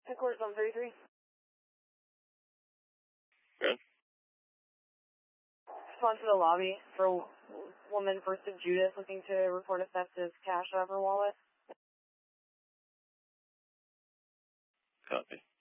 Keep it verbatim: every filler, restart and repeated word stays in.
Headquarters on thirty-three. Good. Respond to the lobby for a woman first of Judas looking to report a theft of cash out of her wallet. Copy.